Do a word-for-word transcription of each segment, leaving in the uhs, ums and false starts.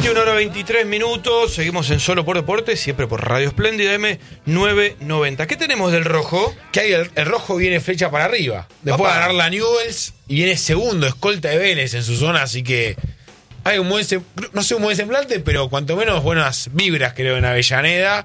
veintiuna horas veintitrés minutos, seguimos en Solo por Deportes, siempre por Radio Espléndida M novecientos noventa. ¿Qué tenemos del rojo? Que hay el, el rojo viene flecha para arriba. Después de ganar la Newell's y viene segundo, escolta de Vélez en su zona, así que hay un buen, no sé, un buen semblante, pero cuanto menos buenas vibras creo en Avellaneda.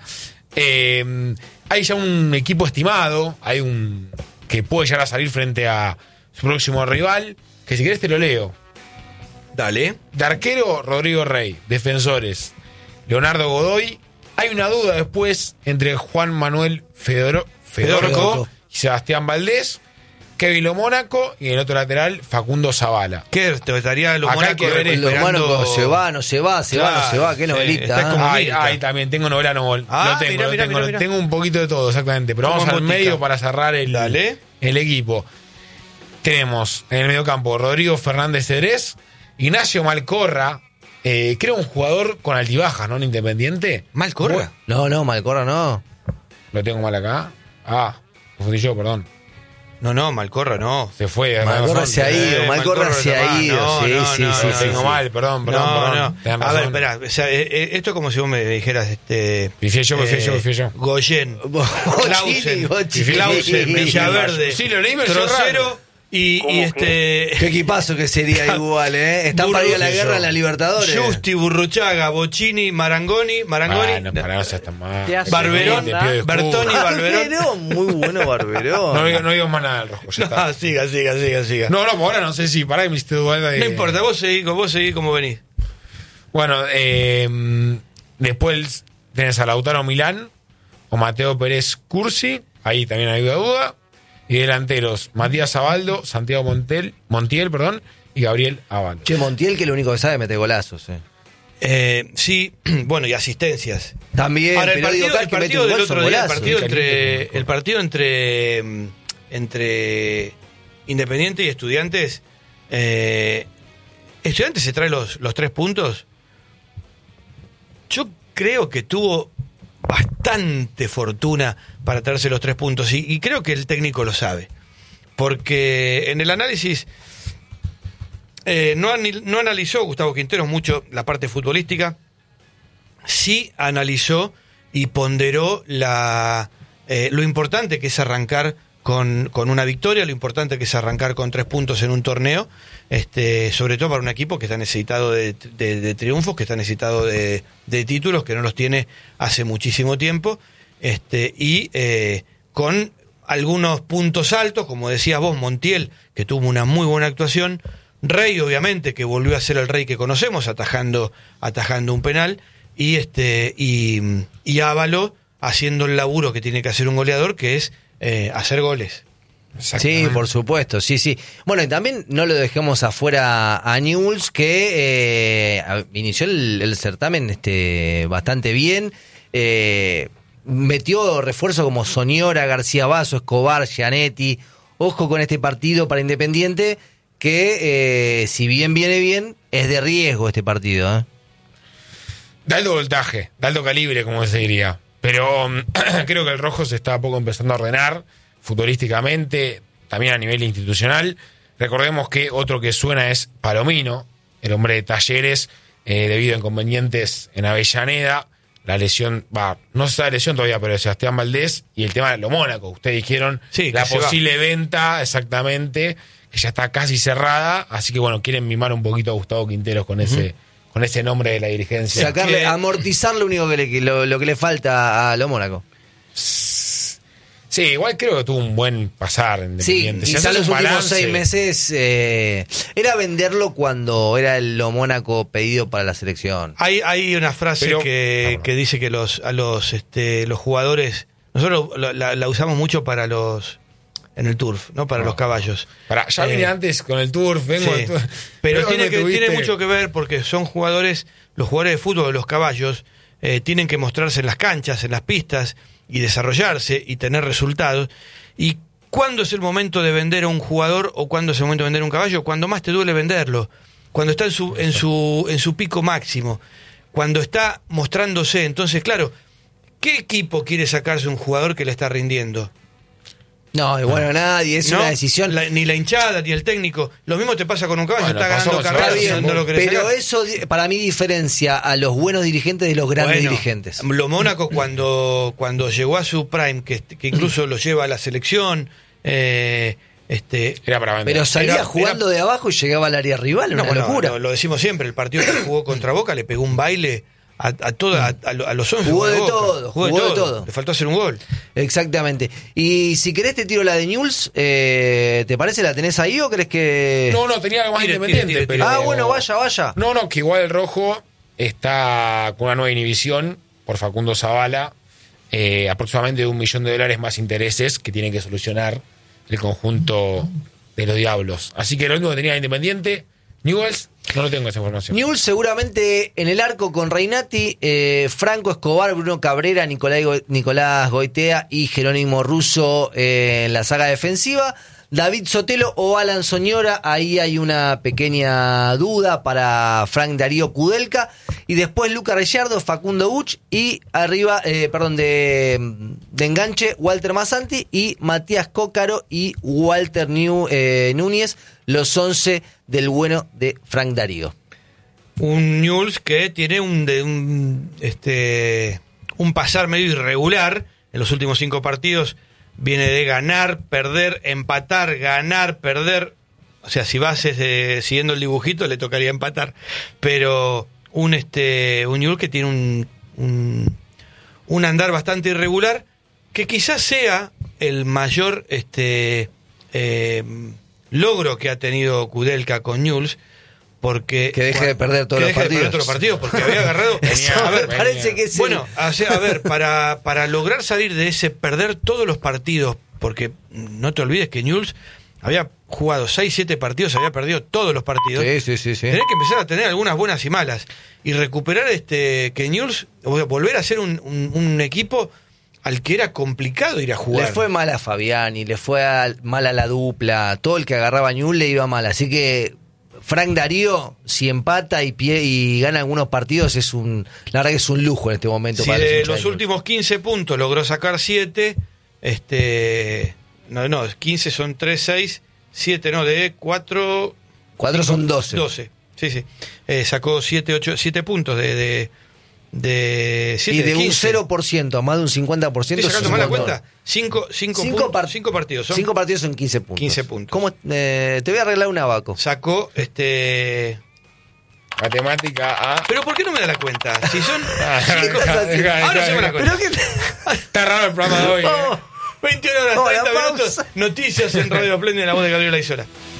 Eh, hay ya un equipo estimado, hay un que puede llegar a salir frente a su próximo rival, que si querés te lo leo. Dale. De arquero, Rodrigo Rey. Defensores, Leonardo Godoy. Hay una duda después entre Juan Manuel Fedoro, Fedorco, Fedorco y Sebastián Valdés. Kevin Lo Mónaco y en el otro lateral, Facundo Zavala. ¿Qué? ¿Te estaría Lo Acá hay que Mónaco ver esperando? Lo Mónaco se va, no se va, se Claro, va, no se va. Qué sí, novelita. está ¿eh? como- Ahí, Mirta. ahí también tengo novela, no vol- Ah, lo tengo, mirá, lo mirá, tengo, mirá, lo- mirá. tengo un poquito de todo, exactamente. Pero Como vamos al botica. medio para cerrar el, Dale. el equipo. Tenemos en el mediocampo Rodrigo Fernández Cedrés, Ignacio Malcorra, eh, creo un jugador con altibajas, ¿no? En Independiente. ¿Malcorra? No, no, Malcorra no. Lo tengo mal acá. Ah, confundí yo, perdón. No, no, Malcorra no. Se fue. Malcorra razón. se ha ido, Eh, Malcorra Malcorra se ha nomás. ido. No, Sí, no, sí, no, sí, Lo no, sí, tengo sí. mal, perdón, perdón, no, perdón. no. Tenés A ver, razón. espera, o sea, eh, eh, esto es como si vos me dijeras, este... Pifié yo, pifié yo, pifié yo. Goyen, Bochini, Clausen, Bochini. Clausen, Villaverde, Sí, lo leí, me Trocero y, y este... Qué equipazo que sería igual, ¿eh? Están Burro- para ir a la sí, guerra yo. en la Libertadores. Justi, Burruchaga, Bocini, Marangoni, Marangoni, Bueno, para no seas tan mal. Te hace Barberón, Te pido disculpas. Bertoni, Barberón. Barberón, muy bueno Barberón. No digo, no digo más nada del rojo, ya está. No, siga, siga, siga, siga. No, no, ahora no sé si pará que me hiciste duda de... No importa, vos seguís, vos seguís como venís. Bueno, eh, después tenés a Lautaro Milán o Mateo Pérez Cursi, ahí también hay duda. Y delanteros, Matías Abaldo, Santiago Montiel, Montiel, perdón, y Gabriel Abando. Che, Montiel, que lo único que sabe es meter golazos, eh. Eh, sí, bueno, y asistencias. También, Ahora, el pero digo, partido, cada el que mete partido un del gol son otro día, el golazos. partido Sí, entre, caliente. el partido entre, mm, entre Independiente y Estudiantes, eh, Estudiantes se trae los, los tres puntos. Yo creo que tuvo bastante fortuna para traerse los tres puntos y, y creo que el técnico lo sabe. Porque en el análisis eh, no, ani- no analizó Gustavo Quinteros mucho la parte futbolística, sí analizó y ponderó la, eh, lo importante que es arrancar con, con una victoria, lo importante que es arrancar con tres puntos en un torneo, este, sobre todo para un equipo que está necesitado de, de- de triunfos, que está necesitado de, de títulos, que no los tiene hace muchísimo tiempo, este, y eh, con algunos puntos altos, como decías vos, Montiel, que tuvo una muy buena actuación, Rey, obviamente, que volvió a ser el Rey que conocemos, atajando, atajando un penal, y este, y, y Ávalo haciendo el laburo que tiene que hacer un goleador, que es eh, hacer goles. Sí, por supuesto, sí, sí. Bueno, y también no lo dejemos afuera a Newell's, que eh, a- inició el, el certamen este, bastante bien. Eh, metió refuerzo como Soñora, García Basso, Escobar, Gianetti. Ojo con este partido para Independiente, que eh, si bien viene bien, es de riesgo este partido, ¿eh? De alto voltaje, de alto calibre, como se diría. Pero um, creo que el rojo se está a poco empezando a ordenar futbolísticamente, también a nivel institucional. Recordemos que otro que suena es Palomino, el hombre de Talleres, eh, debido a inconvenientes en Avellaneda. La lesión, va, no se sabe la lesión todavía, pero de Sebastián Valdés y el tema de lo Mónaco. Ustedes dijeron Sí, la que se va. posible venta, exactamente, que ya está casi cerrada. Así que bueno, quieren mimar un poquito a Gustavo Quinteros con ese, con ese nombre de la dirigencia. Sacarle, que- amortizar lo único que le, que lo, lo que le falta a lo Mónaco. Sí, igual creo que tuvo un buen pasar en Sí, Independiente. Si quizá haces los un últimos balance- seis meses eh, era venderlo cuando era el lo Mónaco pedido para la selección. Hay, hay una frase Pero- que, Ah, bueno. que dice que los, a los, este, los jugadores, nosotros la, la- la usamos mucho para los, en el turf, ¿no? Para Ah. los caballos. Pará, ya Eh, vine antes con el Tour, vengo Sí. del Tour. Pero ¿Dónde tiene, que, tuviste? tiene mucho que ver porque son jugadores, los jugadores de fútbol, los caballos, eh, tienen que mostrarse en las canchas, en las pistas y desarrollarse y tener resultados. ¿Y cuándo es el momento de vender a un jugador o cuándo es el momento de vender a un caballo? Cuando más te duele venderlo, cuando está en su, en su, en su pico máximo, cuando está mostrándose. Entonces, claro, ¿qué equipo quiere sacarse un jugador que le está rindiendo? No, y bueno, nadie, es ¿No? una decisión. La- ni la hinchada, ni el técnico. Lo mismo te pasa con un caballo, Bueno, está pasó ganando con carreras Sebastián, y no lo querés Pero sacar. eso di- para mí diferencia a los buenos dirigentes de los grandes Bueno, dirigentes. Lo Mónaco cuando, cuando llegó a su prime, que, que incluso lo lleva a la selección, eh, este, Era para vender. Pero salía Era- jugando de abajo y llegaba al área rival, no, una bueno, locura. Lo, lo decimos siempre, el partido que jugó contra Boca le pegó un baile a, a, toda, a, a lo- a los once. Jugó de Boca. todo, jugó de todo. Le faltó hacer un gol. Exactamente. Y si querés te tiro la de Newell's, eh, ¿te parece la tenés ahí o crees que...? No, no, tenía algo más Tire, independiente. tire, tire, pero... Ah, bueno, vaya, vaya. No, no, que igual el rojo está con una nueva inhibición por Facundo Zavala, eh, aproximadamente de un millón de dólares más intereses que tiene que solucionar el conjunto de los Diablos. Así que lo único que tenía Independiente, Newell's, no lo tengo esa información. Newell's seguramente en el arco con Reinati, eh, Franco Escobar, Bruno Cabrera, Nicolás, Go- Nicolás Goitea y Jerónimo Russo eh, en la saga defensiva. David Sotelo o Alan Soñora, ahí hay una pequeña duda para Frank Darío Kudelka. Y después Luca Ricciardo, Facundo Buch y arriba, eh, perdón, de, de enganche Walter Massanti y Matías Cócaro y Walter New, eh, Núñez, los once del bueno de Frank Darío. Un Newell's que tiene un, de, un, este, un pasar medio irregular en los últimos cinco partidos. Viene de ganar, perder, empatar, ganar, perder. O sea, si vas eh, siguiendo el dibujito, le tocaría empatar. Pero un este un Newell's que tiene un, un, un andar bastante irregular, que quizás sea el mayor este eh, logro que ha tenido Kudelka con Newell's. Porque Que deje de perder todos que los deje de perder partidos. todos los partidos, porque había agarrado. Eso a ver, me parece que es el- bueno, a, sea, a ver, para, para lograr salir de ese perder todos los partidos, porque no te olvides que Newell's había jugado seis, siete partidos, había perdido todos los partidos. Sí, sí, sí, sí. Tenés que empezar a tener algunas buenas y malas. Y recuperar este que Newell's, o sea, volver a ser un, un, un equipo al que era complicado ir a jugar. Le fue mal a Fabiani, le fue a- mal a la dupla, todo el que agarraba a Newell's le iba mal, así que Frank Darío, si empata y pie, y gana algunos partidos, es un, la verdad que es un lujo en este momento. Si para de hinchas los Newell's. últimos quince puntos logró sacar siete, este, no, no, quince son tres, seis, siete, no, de cuatro... Cuatro son doce. doce, sí, sí. Eh, sacó siete, ocho, siete puntos de... de de siete, Y de un quince. cero por ciento a más de un cincuenta por ciento. ¿Estoy sacando es un mal la montón. cuenta? Cinco, cinco, Cinco, puntos, par- cinco partidos. Son, cinco partidos son quince puntos. quince puntos. ¿Cómo, eh, te voy a arreglar un abaco. Sacó este... Matemática A. ¿Pero por qué no me da la cuenta? Si son Ah, cinco... estás haciendo? Ahora se me la cuenta. Pero que Está raro el programa de hoy. ¿eh? Oh, veintiuna horas Oh, la treinta minutos. pausa. Noticias en Radio Play de la voz de Gabriela Isola.